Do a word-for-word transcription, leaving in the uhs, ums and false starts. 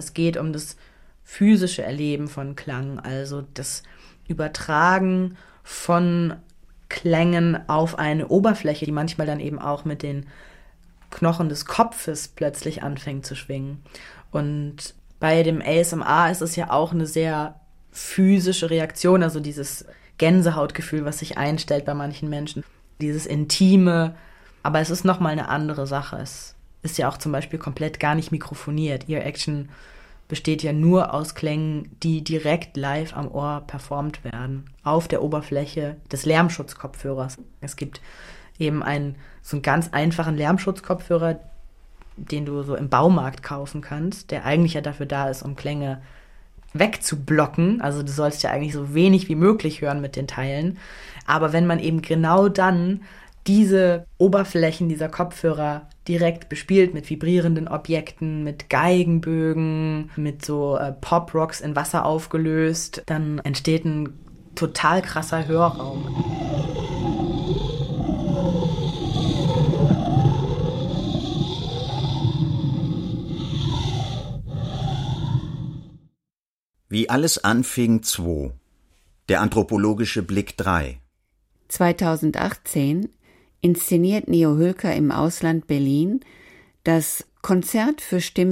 es geht um das physische Erleben von Klang, also das Übertragen von Klängen auf eine Oberfläche, die manchmal dann eben auch mit den Knochen des Kopfes plötzlich anfängt zu schwingen. Und bei dem A S M R ist es ja auch eine sehr physische Reaktion, also dieses Gänsehautgefühl, was sich einstellt bei manchen Menschen, dieses Intime, aber es ist nochmal eine andere Sache. Es ist ja auch zum Beispiel komplett gar nicht mikrofoniert. Ear Action besteht ja nur aus Klängen, die direkt live am Ohr performt werden, auf der Oberfläche des Lärmschutzkopfhörers. Es gibt eben einen, so einen ganz einfachen Lärmschutzkopfhörer, den du so im Baumarkt kaufen kannst, der eigentlich ja dafür da ist, um Klänge wegzublocken. Also du sollst ja eigentlich so wenig wie möglich hören mit den Teilen. Aber wenn man eben genau dann diese Oberflächen dieser Kopfhörer direkt bespielt mit vibrierenden Objekten, mit Geigenbögen, mit so äh, Pop-Rocks in Wasser aufgelöst, dann entsteht ein total krasser Hörraum. Wie alles anfing zwei. Der anthropologische Blick drei. zweitausendachtzehn inszeniert Neo Hülker im Ausland Berlin das Konzert für Stimme